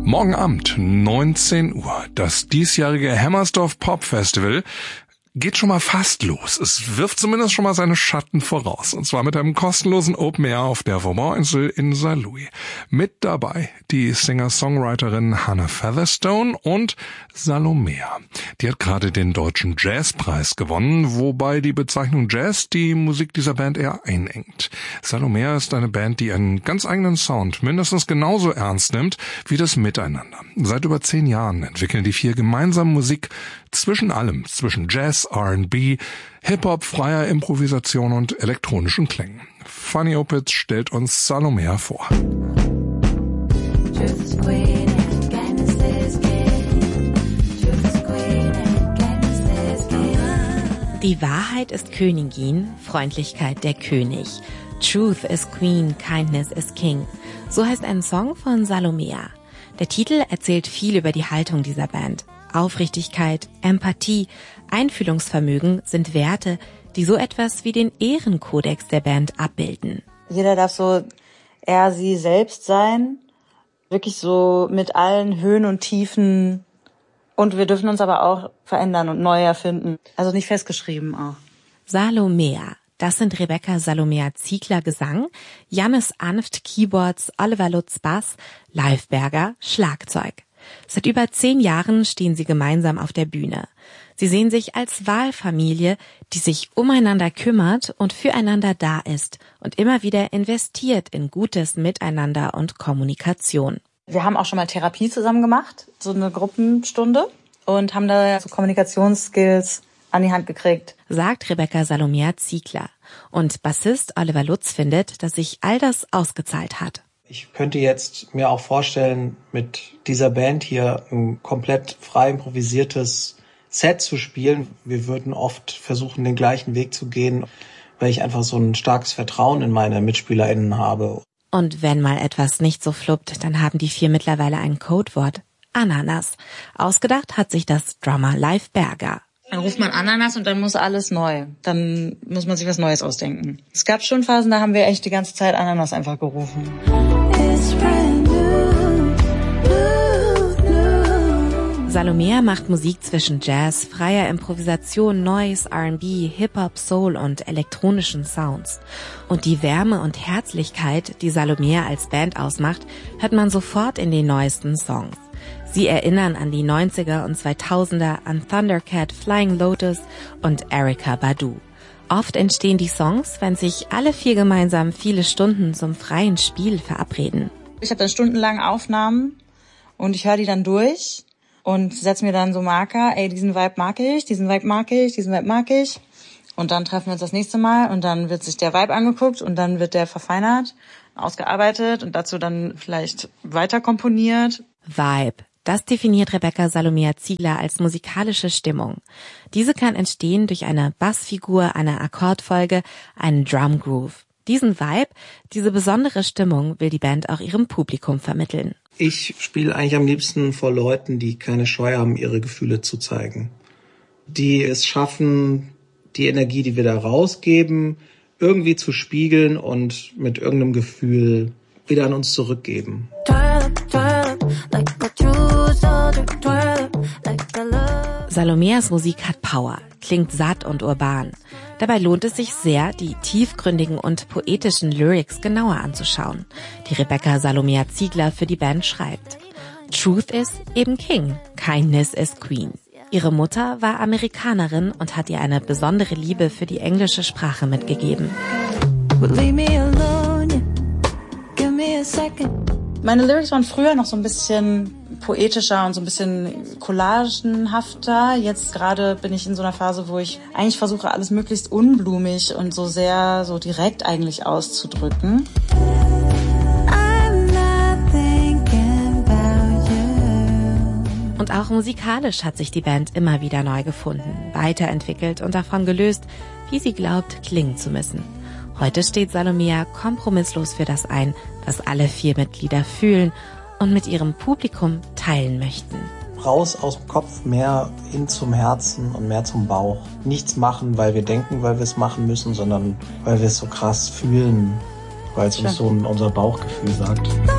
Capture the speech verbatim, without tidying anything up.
Morgen Abend, neunzehn Uhr, das diesjährige Hammersdorf Pop Festival geht schon mal fast los. Es wirft zumindest schon mal seine Schatten voraus. Und zwar mit einem kostenlosen Open Air auf der Vauban-Insel in Saarlouis. Mit dabei die Singer-Songwriterin Hannah Featherstone und Salomea. Die hat gerade den Deutschen Jazzpreis gewonnen, wobei die Bezeichnung Jazz die Musik dieser Band eher einengt. Salomea ist eine Band, die einen ganz eigenen Sound mindestens genauso ernst nimmt wie das Miteinander. Seit über zehn Jahren entwickeln die vier gemeinsam Musik zwischen allem, zwischen Jazz, R and B, Hip-Hop, freier Improvisation und elektronischen Klängen. Funny Opitz stellt uns Salomea vor. Die Wahrheit ist Königin, Freundlichkeit der König. Truth is Queen, Kindness is King. So heißt ein Song von Salomea. Der Titel erzählt viel über die Haltung dieser Band. Aufrichtigkeit, Empathie, Einfühlungsvermögen sind Werte, die so etwas wie den Ehrenkodex der Band abbilden. Jeder darf so eher sie selbst sein, wirklich so mit allen Höhen und Tiefen. Und wir dürfen uns aber auch verändern und neu erfinden. Also nicht festgeschrieben auch. Salomea. Das sind Rebecca Salomea Ziegler Gesang, Jannis Anft Keyboards, Oliver Lutz Bass, Leifberger Schlagzeug. Seit über zehn Jahren stehen sie gemeinsam auf der Bühne. Sie sehen sich als Wahlfamilie, die sich umeinander kümmert und füreinander da ist und immer wieder investiert in gutes Miteinander und Kommunikation. Wir haben auch schon mal Therapie zusammen gemacht, so eine Gruppenstunde, und haben da so Kommunikationsskills an die Hand gekriegt, sagt Rebecca Salomea Ziegler. Und Bassist Oliver Lutz findet, dass sich all das ausgezahlt hat. Ich könnte jetzt mir auch vorstellen, mit dieser Band hier ein komplett frei improvisiertes Set zu spielen. Wir würden oft versuchen, den gleichen Weg zu gehen, weil ich einfach so ein starkes Vertrauen in meine MitspielerInnen habe. Und wenn mal etwas nicht so fluppt, dann haben die vier mittlerweile ein Codewort. Ananas. Ausgedacht hat sich das Drummer Leifberger. Dann ruft man Ananas und dann muss alles neu. Dann muss man sich was Neues ausdenken. Es gab schon Phasen, da haben wir echt die ganze Zeit Ananas einfach gerufen. Salomea macht Musik zwischen Jazz, freier Improvisation, Noise, R and B, Hip-Hop, Soul und elektronischen Sounds. Und die Wärme und Herzlichkeit, die Salomea als Band ausmacht, hört man sofort in den neuesten Songs. Sie erinnern an die neunziger und zweitausender, an Thundercat, Flying Lotus und Erykah Badu. Oft entstehen die Songs, wenn sich alle vier gemeinsam viele Stunden zum freien Spiel verabreden. Ich habe dann stundenlang Aufnahmen und ich höre die dann durch und setze mir dann so Marker, ey, diesen Vibe mag ich, diesen Vibe mag ich, diesen Vibe mag ich. Und dann treffen wir uns das nächste Mal und dann wird sich der Vibe angeguckt und dann wird der verfeinert, ausgearbeitet und dazu dann vielleicht weiter komponiert. Vibe. Das definiert Rebecca Salomea Ziegler als musikalische Stimmung. Diese kann entstehen durch eine Bassfigur, eine Akkordfolge, einen Drumgroove. Diesen Vibe, diese besondere Stimmung will die Band auch ihrem Publikum vermitteln. Ich spiele eigentlich am liebsten vor Leuten, die keine Scheu haben, ihre Gefühle zu zeigen. Die es schaffen, die Energie, die wir da rausgeben, irgendwie zu spiegeln und mit irgendeinem Gefühl wieder an uns zurückgeben. Salomeas Musik hat Power, klingt satt und urban. Dabei lohnt es sich sehr, die tiefgründigen und poetischen Lyrics genauer anzuschauen, die Rebecca Salomea Ziegler für die Band schreibt. Truth is eben King, Kindness is Queen. Ihre Mutter war Amerikanerin und hat ihr eine besondere Liebe für die englische Sprache mitgegeben. Meine Lyrics waren früher noch so ein bisschen poetischer und so ein bisschen collagenhafter. Jetzt gerade bin ich in so einer Phase, wo ich eigentlich versuche, alles möglichst unblumig und so sehr so direkt eigentlich auszudrücken. Und auch musikalisch hat sich die Band immer wieder neu gefunden, weiterentwickelt und davon gelöst, wie sie glaubt, klingen zu müssen. Heute steht Salomea kompromisslos für das ein, was alle vier Mitglieder fühlen und mit ihrem Publikum teilen möchten. Raus aus dem Kopf, mehr hin zum Herzen und mehr zum Bauch. Nichts machen, weil wir denken, weil wir es machen müssen, sondern weil wir es so krass fühlen, weil es uns so unser Bauchgefühl sagt.